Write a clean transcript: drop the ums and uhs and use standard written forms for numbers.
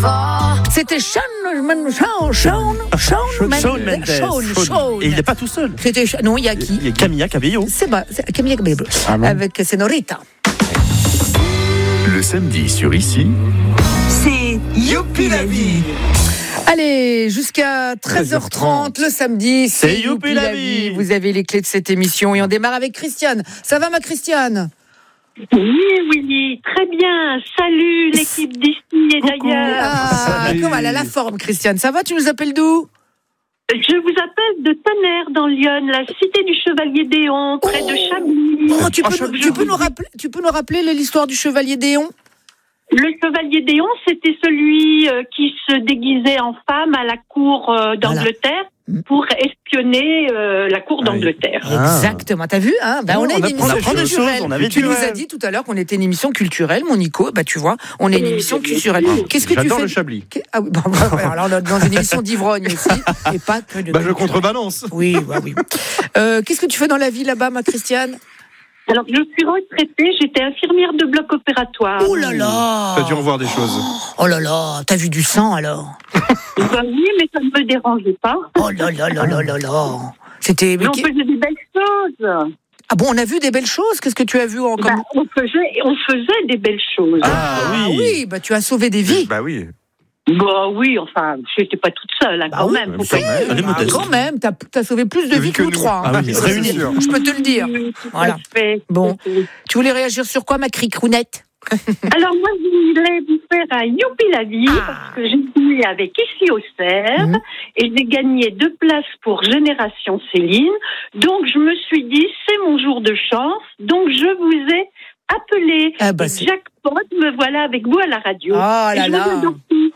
C'était Shawn Mendes. Et il n'est pas tout seul. Non, il y a qui? Il y a Camilla Cabello. C'est Camilla Cabello. Avec Senorita. Le samedi sur Ici, c'est Youpi la vie. Allez, jusqu'à 13h30 le samedi, c'est Youpi la vie. Vous avez les clés de cette émission et on démarre avec Christiane. Ça va ma Christiane? Oui, Willy, très bien. Salut l'équipe d'ici et d'ailleurs. Comment elle a la forme, Christiane? Ça va? Tu nous appelles d'où? Je vous appelle de Tonnerre dans l'Yonne, la cité du Chevalier d'Éon, près de Chablis. Tu peux nous rappeler l'histoire du Chevalier d'Éon? Le Chevalier d'Éon, c'était celui qui se déguisait en femme à la cour d'Angleterre pour espionner la cour d'Angleterre. Exactement, t'as vu hein? On est une émission culturelle. Tu nous as dit tout à l'heure qu'on était une émission culturelle, mon Nico. Tu vois, on est une émission culturelle. Qu'est-ce que tu fais? J'adore le Chablis. Alors, dans une émission d'ivrogne aussi, et pas que de. Je contrebalance. Oui. Qu'est-ce que tu fais dans la vie là-bas, ma Christiane? Alors, je suis retraitée, j'étais infirmière de bloc opératoire. Oh là là! T'as dû revoir des choses. Oh là là, t'as vu du sang alors? Oui, mais ça ne me dérangeait pas. Oh là là. C'était. Mais on faisait des belles choses. Ah bon, on a vu des belles choses? Qu'est-ce que tu as vu on faisait des belles choses. Oui, tu as sauvé des vies. Oui. Oui, enfin, je n'étais pas toute seule, quand même. Quand même, t'as sauvé plus de vies que nous trois. Je peux te le dire. Voilà. Bon, tu voulais réagir sur quoi, ma cricrounette? Alors moi, je voulais vous faire un Youpi la vie, parce que j'ai joué avec Ici au Cerf, et j'ai gagné 2 places pour Génération Céline. Donc je me suis dit, c'est mon jour de chance, donc je vous ai appelé. Jackpot, me voilà avec vous à la radio. Oh là là.